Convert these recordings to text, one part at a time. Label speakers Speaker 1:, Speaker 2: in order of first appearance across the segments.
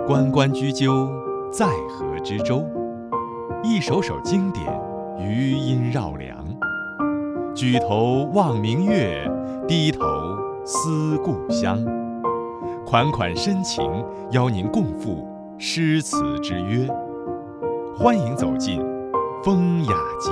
Speaker 1: 关关雎鸠，在河之洲。一首首经典，余音绕梁。举头望明月，低头思故乡。款款深情，邀您共赴诗词之约。欢迎走进风雅集。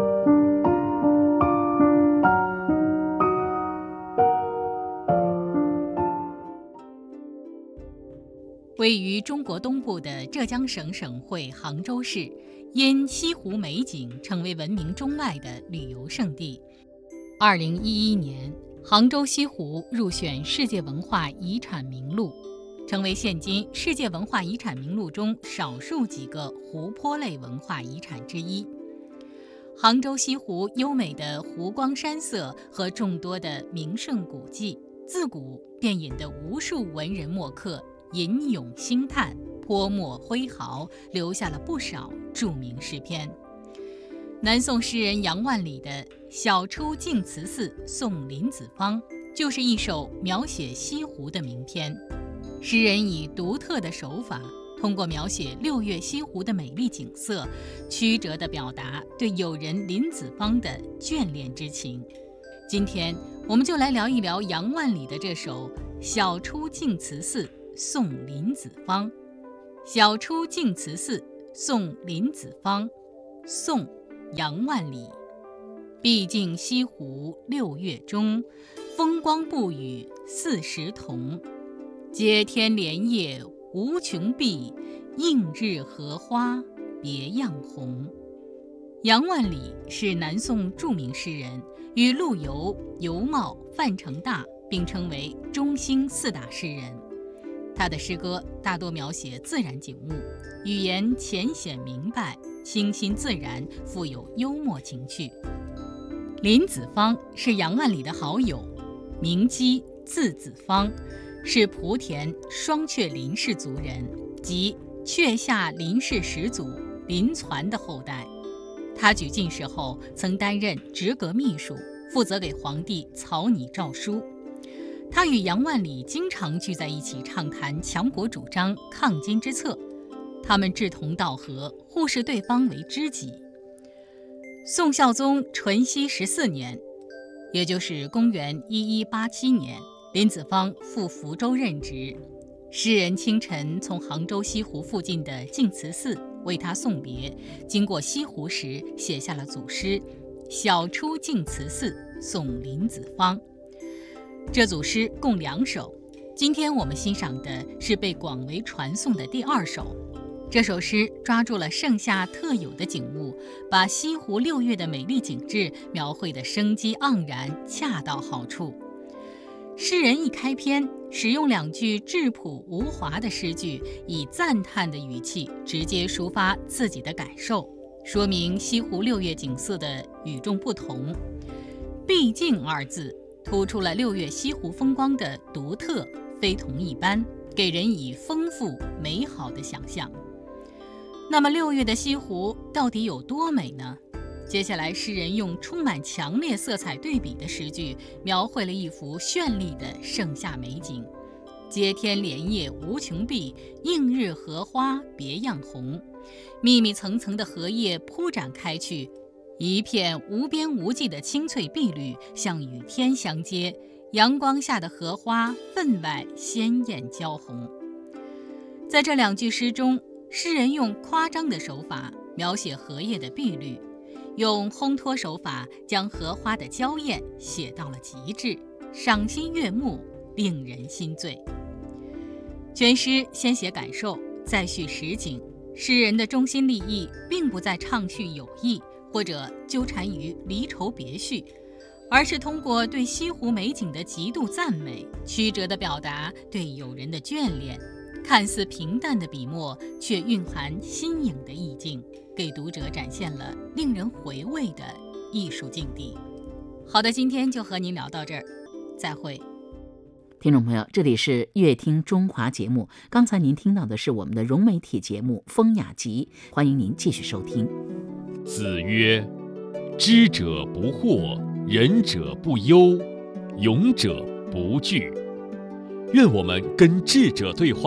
Speaker 2: 位于中国东部的浙江省省会杭州市，因西湖美景成为闻名中外的旅游胜地。2011年，杭州西湖入选世界文化遗产名录，成为现今世界文化遗产名录中少数几个湖泊类文化遗产之一。杭州西湖优美的湖光山色和众多的名胜古迹，自古便引得无数文人墨客吟咏兴叹，泼墨挥毫，留下了不少著名诗篇。南宋诗人杨万里的《晓出净慈寺送林子方》就是一首描写西湖的名篇。诗人以独特的手法，通过描写6月西湖的美丽景色，曲折地表达对友人林子方的眷恋之情。今天我们就来聊一聊杨万里的这首《晓出净慈寺送林子方》。晓出净慈寺送林子方，宋杨万里。毕竟西湖6月中，风光不与40同。接天莲叶无穷碧，映日荷花别样红。杨万里是南宋著名诗人，与陆游、尤袤、范成大并称为中兴4大诗人。他的诗歌大多描写自然景物，语言浅显明白，清新自然，富有幽默情趣。林子方是杨万里的好友，名基，字子方，是莆田双雀林氏族人，即雀下林氏始祖林攒的后代。他举进士后，曾担任直阁秘书，负责给皇帝草拟诏书。他与杨万里经常聚在一起畅谈强国主张、抗金之策，他们志同道合，互视对方为知己。宋孝宗淳熙14年，也就是公元1187年，林子方赴福州任职，诗人清晨从杭州西湖附近的净慈寺为他送别，经过西湖时写下了组诗《晓出净慈寺送林子方》。这组诗共2首，今天我们欣赏的是被广为传颂的第2首。这首诗抓住了盛夏特有的景物，把西湖6月的美丽景致描绘得生机盎然，恰到好处。诗人一开篇，使用2句质朴无华的诗句，以赞叹的语气直接抒发自己的感受，说明西湖6月景色的与众不同。毕竟2字突出了6月西湖风光的独特，非同一般，给人以丰富美好的想象。那么6月的西湖到底有多美呢？接下来诗人用充满强烈色彩对比的诗句，描绘了一幅绚丽的盛夏美景。接天莲叶无穷碧，映日荷花别样红。密密层层的荷叶铺展开去，一片无边无际的青翠碧绿，像与天相接，阳光下的荷花分外鲜艳娇红。在这2句诗中，诗人用夸张的手法描写荷叶的碧绿，用烘托手法将荷花的娇艳写到了极致，赏心悦目，令人心醉。全诗先写感受，再叙实景，诗人的中心立意并不在畅叙友谊，或者纠缠于离愁别绪，而是通过对西湖美景的极度赞美，曲折地表达对友人的眷恋。看似平淡的笔墨，却蕴含新颖的意境，给读者展现了令人回味的艺术境地。好的，今天就和您聊到这儿，再会。
Speaker 3: 听众朋友，这里是乐听中华节目，刚才您听到的是我们的融媒体节目《风雅集》，欢迎您继续收听。
Speaker 1: 子曰：知者不惑，仁者不忧，勇者不惧。愿我们跟智者对话，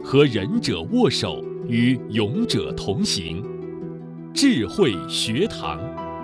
Speaker 1: 和仁者握手，与勇者同行。智慧学堂。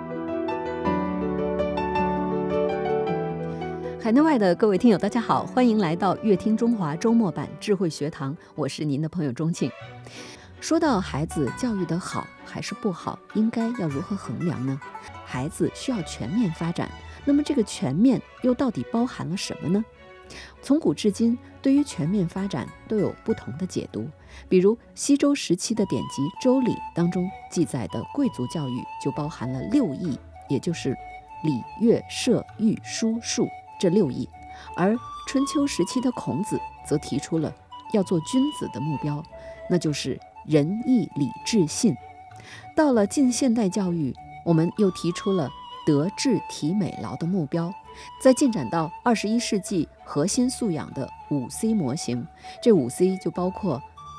Speaker 4: 海内外的各位听友大家好，欢迎来到乐听中华周末版智慧学堂，我是您的朋友钟庆。说到孩子教育的好还是不好，应该要如何衡量呢？孩子需要全面发展，那么这个全面又到底包含了什么呢？从古至今，对于全面发展都有不同的解读。比如西周时期的典籍《周礼》当中记载的贵族教育就包含了6艺，也就是礼、乐、射、御、书、数这6艺。而春秋时期的孔子则提出了要做君子的目标，那就是仁义礼智信。到了近现代教育，我们又提出了德智体美劳的目标。再进展到21世纪核心素养的5C 模型，这5C 就包括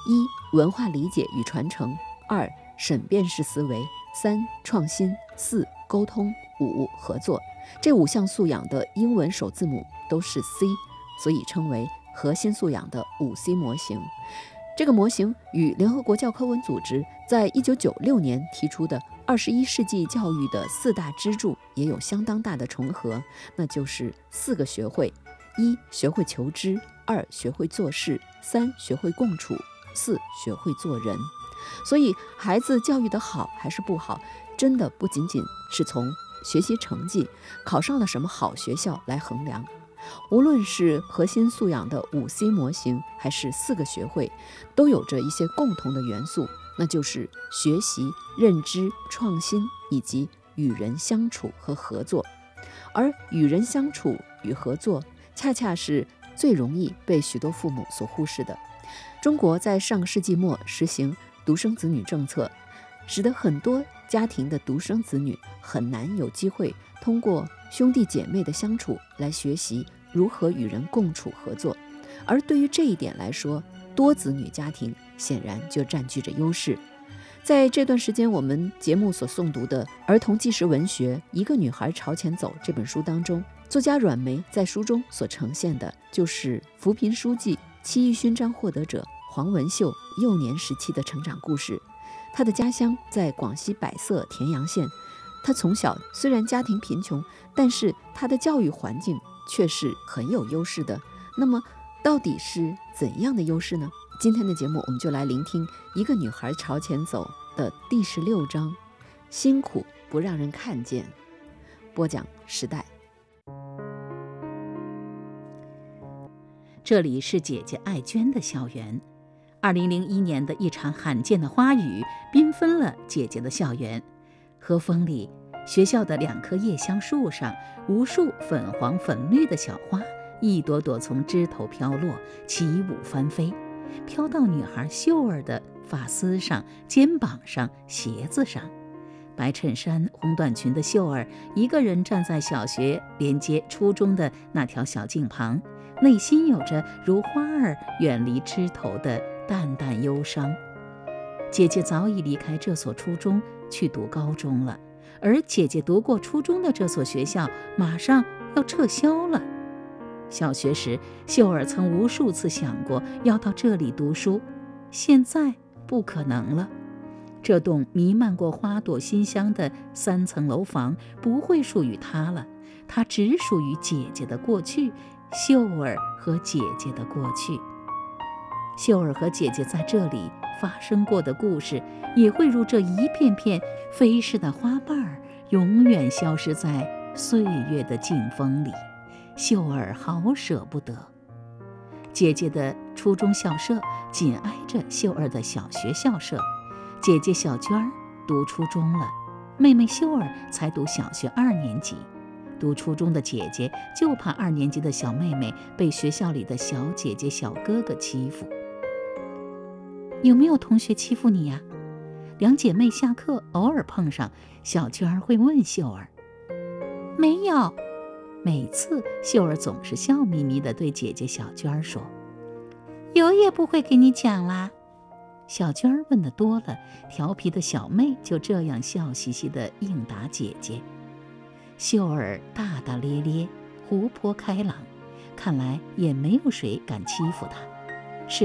Speaker 4: 1文化理解与传承，2审辩式思维，3创新，4沟通，5合作。这5项素养的英文首字母都是 C， 所以称为核心素养的5C 模型。这个模型与联合国教科文组织在1996年提出的21世纪教育的4大支柱也有相当大的重合，那就是4个学会：1学会求知，2学会做事，3学会共处，4学会做人。所以孩子教育的好还是不好，真的不仅仅是从学习成绩考上了什么好学校来衡量。无论是核心素养的5C 模型，还是4个学会，都有着一些共同的元素，那就是学习、认知、创新以及与人相处和合作。而与人相处与合作，恰恰是最容易被许多父母所忽视的。中国在上个世纪末实行独生子女政策，使得很多家庭的独生子女很难有机会通过兄弟姐妹的相处来学习如何与人共处合作。而对于这一点来说，多子女家庭显然就占据着优势。在这段时间我们节目所诵读的儿童纪实文学《一个女孩朝前走》这本书当中，作家阮梅在书中所呈现的就是扶贫书记、7艺勋章获得者黄文秀幼年时期的成长故事。他的家乡在广西百色田阳县，他从小虽然家庭贫穷，但是他的教育环境却是很有优势的。那么到底是怎样的优势呢？今天的节目我们就来聆听《一个女孩朝前走》的第16章，辛苦不让人看见。播讲时代。
Speaker 3: 这里是姐姐艾娟的校园。2001年的一场罕见的花雨缤纷了姐姐的校园。和风里，学校的2棵叶香树上，无数粉黄粉绿的小花一朵朵从枝头飘落，起舞翻飞，飘到女孩秀儿的发丝上、肩膀上、鞋子上。白衬衫红短裙的秀儿一个人站在小学连接初中的那条小径旁，内心有着如花儿远离枝头的淡淡忧伤。姐姐早已离开这所初中去读高中了，而姐姐读过初中的这所学校马上要撤销了。小学时，秀儿曾无数次想过要到这里读书，现在不可能了。这栋弥漫过花朵馨香的3层楼房不会属于她了，它只属于姐姐的过去，秀儿和姐姐的过去。秀儿和姐姐在这里发生过的故事，也会如这一片片飞逝的花瓣儿，永远消失在岁月的劲风里。秀儿好舍不得。姐姐的初中校舍紧挨着秀儿的小学校舍，姐姐小娟儿读初中了，妹妹秀儿才读小学2年级。读初中的姐姐就怕2年级的小妹妹被学校里的小姐姐小哥哥欺负。有没有同学欺负你呀？2姐妹下课偶尔碰上，小娟儿会问秀儿。没有。每次秀儿总是笑眯眯地对姐姐小娟儿说，有也不会给你讲啦。小娟儿问得多了，调皮的小妹就这样笑嘻嘻地应答姐姐。秀儿大大咧咧，活泼开朗，看来也没有谁敢欺负她。是的，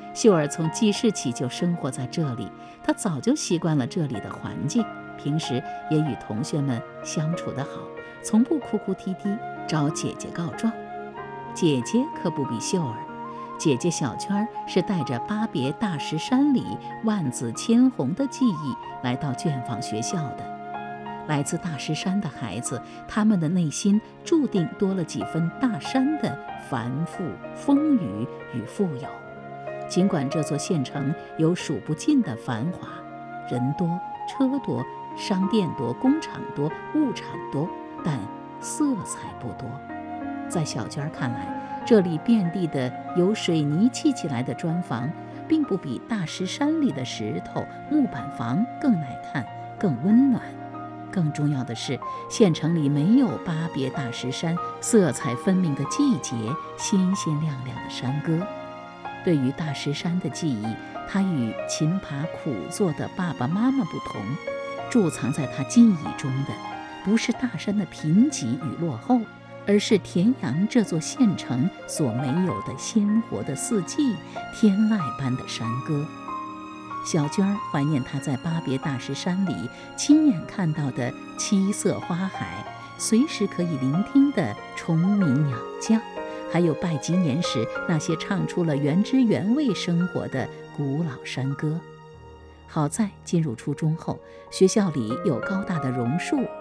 Speaker 3: 秀儿从记事起就生活在这里，她早就习惯了这里的环境，平时也与同学们相处得好，从不哭哭啼啼找姐姐告状。姐姐可不比秀儿，姐姐小娟是带着巴别大石山里万紫千红的记忆来到卷坊学校的。来自大石山的孩子，他们的内心注定多了几分大山的繁复、风雨与富有。尽管这座县城有数不尽的繁华，人多车多，商店多，工厂多，物产多，但色彩不多。在小娟看来，这里遍地的由水泥砌起来的砖房，并不比大石山里的石头、木板房更耐看、更温暖。更重要的是，县城里没有巴别大石山色彩分明的季节、鲜鲜亮亮的山歌。对于大石山的记忆，它与勤爬苦做的爸爸妈妈不同，贮藏在他记忆中的不是大山的贫瘠与落后，而是田阳这座县城所没有的鲜活的四季、天籁般的山歌。小娟怀念她在巴别大石山里亲眼看到的七色花海，随时可以聆听的虫鸣鸟叫，还有拜吉年时那些唱出了原汁原味生活的古老山歌。好在进入初中后，学校里有高大的榕树